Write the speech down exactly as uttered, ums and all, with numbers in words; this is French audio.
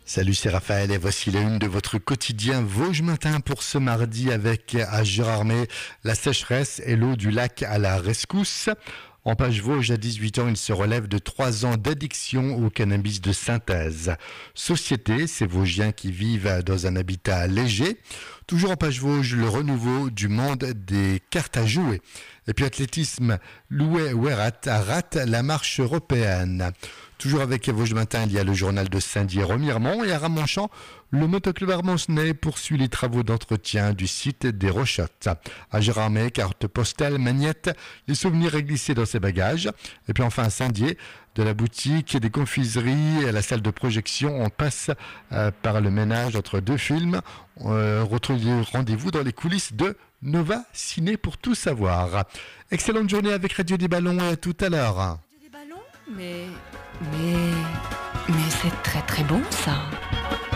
Salut, c'est Raphaël et voici la une de votre quotidien Vosges Matin pour ce mardi avec à Gérardmer la sécheresse et l'eau du lac à la rescousse. En page Vosges, à dix-huit ans, il se relève de trois ans d'addiction au cannabis de synthèse. Société, ces Vosgiens qui vivent dans un habitat léger. Toujours en page Vosges, le renouveau du monde des cartes à jouer. Et puis athlétisme, Loué Ouerat rate la marche européenne. Toujours avec Vosges Matin, il y a le journal de Saint-Dié-Remiremont et à Ramonchamp, le motoclub Armançonnais poursuit les travaux d'entretien du site des Rochottes. À Gérardmer, carte postale, magnette, les souvenirs glissés dans ses bagages. Et puis enfin à Saint-Dié, de la boutique et des confiseries à la salle de projection, on passe euh, par le ménage entre deux films. Euh, retrouvez rendez-vous dans les coulisses de Nova Ciné pour tout savoir. Excellente journée avec Radio des Ballons et à tout à l'heure. Radio des Ballons, mais... mais... mais c'est très très bon ça.